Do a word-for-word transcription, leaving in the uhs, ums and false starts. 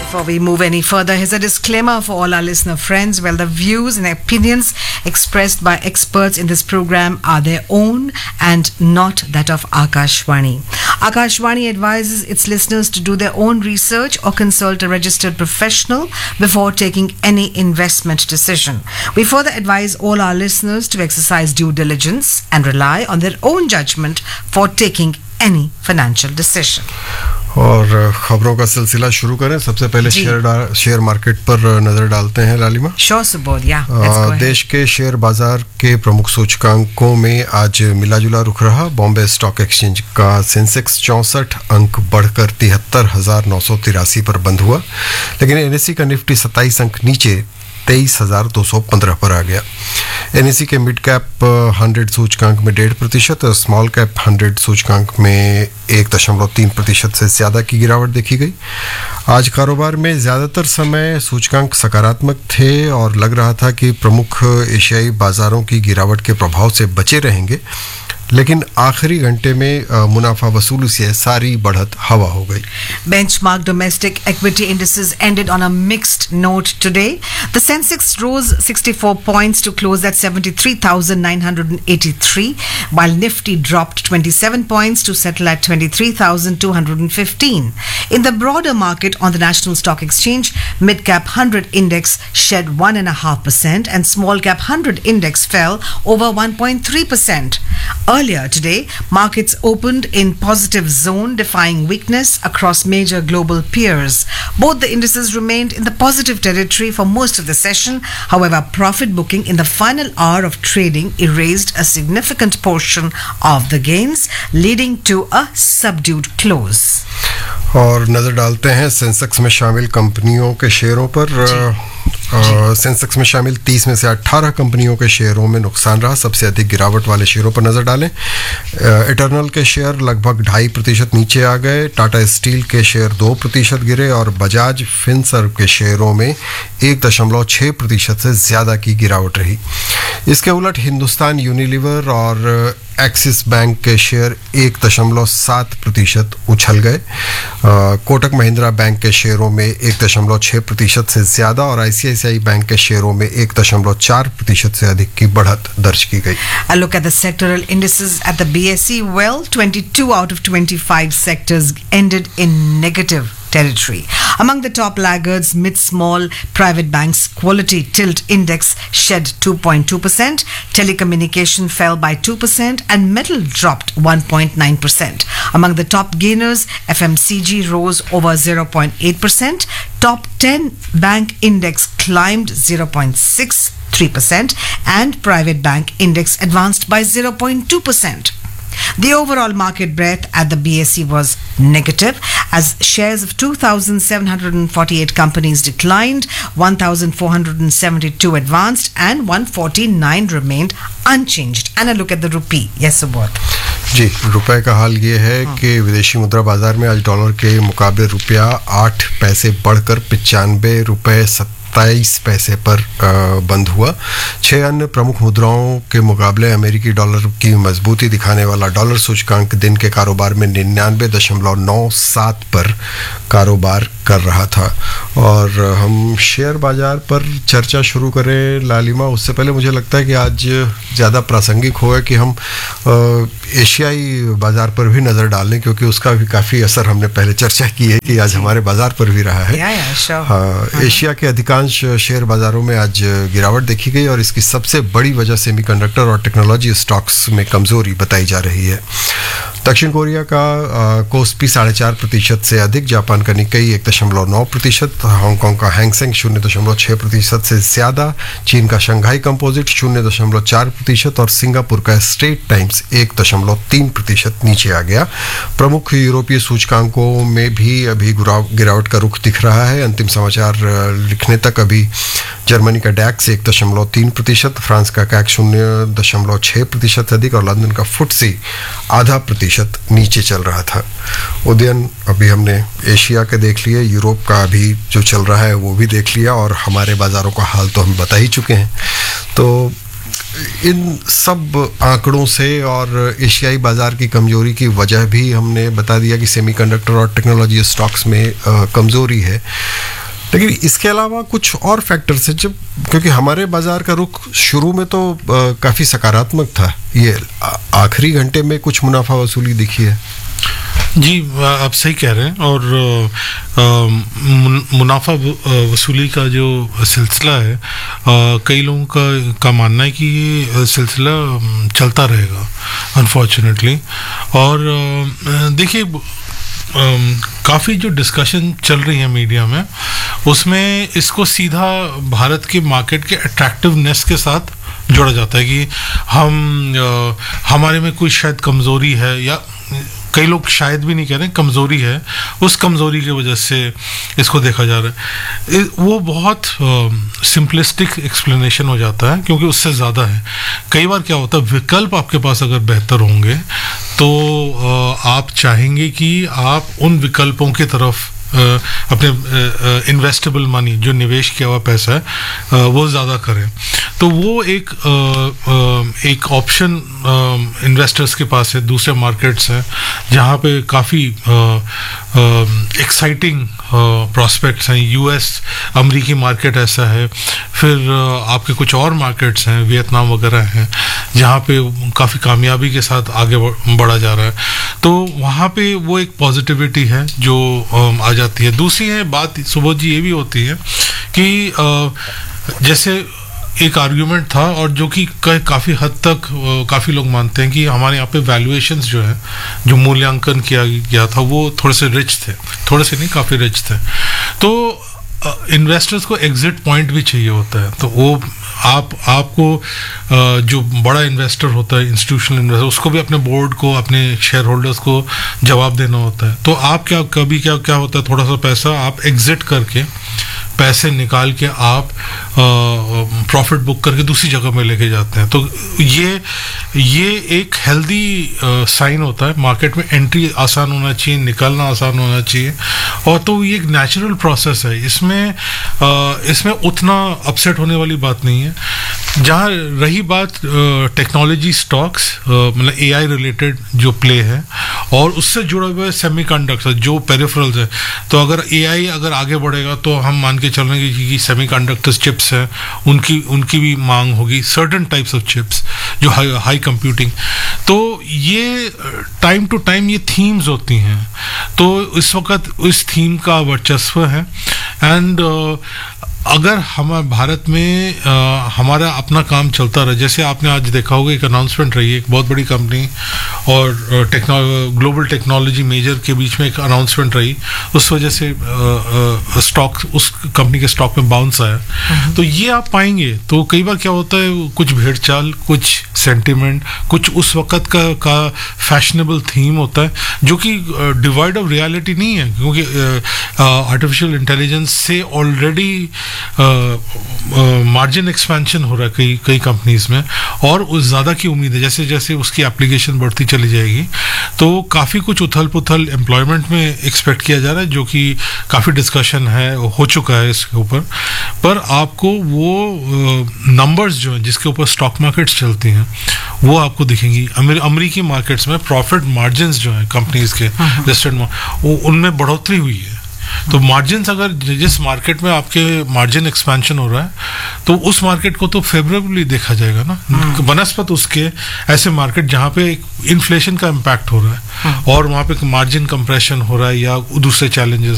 Before we move any further, here's a disclaimer for all our listener friends. Well, the views and opinions expressed by experts in this program are their own and not that of Akashvani. Akashvani advises its listeners to do their own research or consult a registered professional before taking any investment decision. We further advise all our listeners to exercise due diligence and rely on their own judgment for taking any financial decision. और खबरों का सिलसिला शुरू करें. सबसे पहले share share market पर नजर डालते हैं लालिमा. Sure, Subodh, yeah. देश के शेयर बाजार के प्रमुख सूचकांकों में आज मिलाजुला रुख रहा. बॉम्बे स्टॉक एक्सचेंज का सेंसेक्स चौंसठ अंक बढ़कर तिहत्तर हजार नौ सौ तिरासी पर बंद हुआ, लेकिन एनएससी का निफ्टी सत्ताईस अंक नीचे तेईस हजार दो सौ पंद्रह पर आ गया. एनएससी के मिड कैप हंड्रेड सूचकांक में डेढ़ प्रतिशत और स्मॉल कैप हंड्रेड सूचकांक में एक दशमलव तीन प्रतिशत से ज्यादा की गिरावट देखी गई. आज कारोबार में ज्यादातर समय सूचकांक सकारात्मक थे और लग रहा था कि प्रमुख एशियाई बाजारों की गिरावट के प्रभाव से बचे रहेंगे, लेकिन आखिरी घंटे में मुनाफा वसूली से सारी बढ़त हवा हो गई. Benchmark domestic equity indices ended on a mixed note today. The Sensex rose sixty-four points to close at seventy-three thousand nine hundred eighty-three, while Nifty dropped twenty-seven points to settle at twenty-three thousand two hundred fifteen. In the broader market on the National Stock Exchange, mid-cap one hundred index shed one point five percent and small-cap one hundred index fell over one point three percent. Earlier today, markets opened in positive zone, defying weakness across major global peers. Both the indices remained in the positive territory for most of the session. However, profit booking in the final hour of trading erased a significant portion of the gains, leading to a subdued close. और नजर डालते हैं Sensex में शामिल कंपनियों के शेयरों पर. सेंसेक्स में शामिल तीस में से अठारह कंपनियों के शेयरों में नुकसान रहा. सबसे अधिक गिरावट वाले शेयरों पर नजर डालें. इटर्नल के शेयर लगभग ढाई प्रतिशत नीचे आ गए. टाटा स्टील के शेयर दो प्रतिशत गिरे और बजाज फिनसर्व के शेयरों में एक दशमलव छः प्रतिशत से ज्यादा की गिरावट रही. इसके उलट हिंदुस्तान यूनिलीवर और एक्सिस बैंक के शेयर एक दशमलव सात प्रतिशत उछल गए. कोटक महिंद्रा बैंक के शेयरों में एक दशमलव छः प्रतिशत से ज्यादा और आईसीआईसीआई बैंक के शेयरों में एक दशमलव चार प्रतिशत से अधिक की बढ़त दर्ज की गई. A look at the sectoral indices at the B S E. Well, twenty-two out of twenty-five sectors ended in negative territory. Among the top laggards, mid-small private banks quality tilt index shed two point two percent, telecommunication fell by two percent and metal dropped one point nine percent. Among the top gainers, F M C G rose over zero point eight percent, top ten bank index climbed zero point six three percent and private bank index advanced by zero point two percent. The overall market breadth at the B S E was negative as shares of two thousand seven hundred forty-eight companies declined, one thousand four hundred seventy-two advanced and one hundred forty-nine remained unchanged. And a look at the rupee. Yes, Subodh. जी, रुपए का हाल ये है कि विदेशी मुद्रा बाजार में आज डॉलर के मुकाबले रुपया आठ पैसे बढ़कर पिचानवे रुपए सत्ताईस पैसे पर बंद हुआ. छह अन्य प्रमुख मुद्राओं के मुकाबले अमेरिकी डॉलर की मजबूती दिखाने वाला डॉलर सूचकांक दिन के कारोबार में निन्यानवे दशमलव नौ सात पर कारोबार कर रहा था. और हम शेयर बाजार पर चर्चा शुरू करें लालिमा, उससे पहले मुझे लगता है कि आज ज़्यादा प्रासंगिक होगा कि हम एशियाई बाजार पर भी नज़र डाल लें, क्योंकि उसका भी काफ़ी असर हमने पहले चर्चा की है कि आज हमारे बाजार पर भी रहा है. हाँ, एशिया के अधिकांश शेयर बाजारों में आज गिरावट देखी गई और इसकी सबसे बड़ी वजह सेमीकंडक्टर और टेक्नोलॉजी स्टॉक्स में कमजोरी बताई जा रही है. दक्षिण कोरिया का कोस्पी साढ़े चार प्रतिशत से अधिक, जापान का निक्केई एक दशमलव नौ प्रतिशत, हांगकांग का हैंगसेंग शून्य दशमलव छः प्रतिशत से ज्यादा, चीन का शंघाई कंपोजिट शून्य दशमलव चार प्रतिशत और सिंगापुर का स्ट्रेट टाइम्स एक दशमलव तीन प्रतिशत नीचे आ गया. प्रमुख यूरोपीय सूचकांकों में भी अभी गिरावट का रुख दिख रहा है. अंतिम समाचार लिखने तक अभी जर्मनी का डैक्स एक दशमलव तीन प्रतिशत, फ्रांस का कैक शून्य दशमलव छः प्रतिशत अधिक और लंदन का फुटसी आधा प्रतिशत नीचे चल रहा था. उदयन, अभी हमने एशिया के देख लिए, यूरोप का अभी जो चल रहा है वो भी देख लिया और हमारे बाजारों का हाल तो हम बता ही चुके हैं. तो इन सब आंकड़ों से और एशियाई बाजार की कमजोरी की वजह भी हमने बता दिया कि सेमीकंडक्टर और टेक्नोलॉजी स्टॉक्स में कमजोरी है. लेकिन इसके अलावा कुछ और फैक्टर्स हैं, जब क्योंकि हमारे बाजार का रुख शुरू में तो काफ़ी सकारात्मक था, ये आखिरी घंटे में कुछ मुनाफा वसूली दिखी है। जी, आप सही कह रहे हैं। और आ, मुनाफा वसूली का जो सिलसिला है, आ, कई लोगों का का मानना है कि ये सिलसिला चलता रहेगा अनफॉर्चुनेटली। और देखिए, काफ़ी जो डिस्कशन चल रही है मीडिया में, उसमें इसको सीधा भारत के मार्केट के अट्रैक्टिवनेस के साथ जोड़ा जाता है कि हम आ, हमारे में कोई शायद कमज़ोरी है, या कई लोग शायद भी नहीं कह रहे हैं, कमज़ोरी है, उस कमज़ोरी की वजह से इसको देखा जा रहा है। वो बहुत सिंपलिस्टिक एक्सप्लेनेशन हो जाता है, क्योंकि उससे ज़्यादा है। कई बार क्या होता है, विकल्प आपके पास अगर बेहतर होंगे तो आ, आप चाहेंगे कि आप उन विकल्पों की तरफ Uh, अपने इन्वेस्टेबल uh, मनी, जो निवेश किया हुआ पैसा है, uh, वो ज़्यादा करें। तो वो एक uh, uh, एक ऑप्शन इन्वेस्टर्स के पास है। दूसरे मार्केट्स हैं जहाँ पे काफ़ी एक्साइटिंग प्रॉस्पेक्ट्स हैं। यूएस अमरीकी मार्केट ऐसा है, फिर uh, आपके कुछ और मार्केट्स हैं, वियतनाम वगैरह हैं, जहाँ पे काफ़ी कामयाबी के साथ आगे बढ़ा जा रहा है। तो वहाँ पे वो एक पॉजिटिविटी है जो um, आ जाती है। दूसरी है बात, सुबोध जी, ये भी होती है कि uh, जैसे एक आर्ग्यूमेंट था, और जो कि काफ़ी हद तक काफ़ी लोग मानते हैं कि हमारे यहाँ पे वैल्यूएशंस जो है, जो मूल्यांकन किया गया था, वो थोड़े से रिच थे, थोड़े से नहीं, काफ़ी रिच थे। तो इन्वेस्टर्स uh, को एग्जिट पॉइंट भी चाहिए होता है। तो वो आप आपको uh, जो बड़ा इन्वेस्टर होता है, इंस्टीट्यूशनल इन्वेस्टर, उसको भी अपने बोर्ड को, अपने शेयर होल्डर्स को जवाब देना होता है। तो आप क्या कभी क्या क्या होता है, थोड़ा सा पैसा आप एग्जिट करके, पैसे निकाल के आप प्रॉफिट बुक करके दूसरी जगह में लेके जाते हैं। तो ये ये एक हेल्दी साइन होता है। मार्केट में एंट्री आसान होना चाहिए, निकलना आसान होना चाहिए, और तो ये एक नेचुरल प्रोसेस है। इसमें आ, इसमें उतना अपसेट होने वाली बात नहीं है। जहाँ रही बात टेक्नोलॉजी स्टॉक्स, मतलब एआई रिलेटेड जो प्ले है, और उससे जुड़े हुए सेमीकंडक्टर जो पेरिफेरल्स है, तो अगर एआई अगर आगे बढ़ेगा तो हम मान के चल रहे हैं कि सेमीकंडक्टर चिप्स हैं, उनकी उनकी भी मांग होगी, सर्टेन टाइप्स ऑफ चिप्स जो हाई हाई कंप्यूटिंग। तो ये टाइम टू टाइम ये थीम्स होती हैं। तो इस वक्त इस थीम का वर्चस्व है। एंड uh, अगर हम भारत में आ, हमारा अपना काम चलता रहा, जैसे आपने आज देखा होगा एक अनाउंसमेंट रही है, एक बहुत बड़ी कंपनी और टेक्नो ग्लोबल टेक्नोलॉजी मेजर के बीच में एक अनाउंसमेंट रही, उस वजह से स्टॉक उस कंपनी के स्टॉक में बाउंस आया। तो ये आप पाएंगे। तो कई बार क्या होता है, कुछ भेड़चाल, कुछ सेंटिमेंट, कुछ उस वक्त का का फैशनेबल थीम होता है, जो कि डिवाइड ऑफ रियलिटी नहीं है, क्योंकि आर्टिफिशियल इंटेलिजेंस से ऑलरेडी मार्जिन एक्सपेंशन हो रहा है कई कई कंपनीज में, और उस ज़्यादा की उम्मीद है। जैसे जैसे उसकी एप्लीकेशन बढ़ती चली जाएगी, तो काफ़ी कुछ उथल पुथल एम्प्लॉयमेंट में एक्सपेक्ट किया जा रहा है, जो कि काफ़ी डिस्कशन है, हो चुका है इसके ऊपर। पर आपको वो नंबर्स जो हैं जिसके ऊपर स्टॉक मार्केट्स चलती हैं, वो आपको दिखेंगी। अमेरिकी मार्केट्स में प्रॉफिट मार्जिन्स जो हैं कंपनीज के लिस्टेड में, उनमें बढ़ोतरी हुई है। तो मार्जिन्स, अगर जिस मार्केट में आपके मार्जिन एक्सपेंशन हो रहा है, तो उस मार्केट को तो फेवरेबली देखा जाएगा ना, बनस्पत उसके ऐसे मार्केट जहाँ पे इन्फ्लेशन का इम्पैक्ट हो रहा है और वहाँ पे मार्जिन कंप्रेशन हो रहा है या दूसरे चैलेंजेस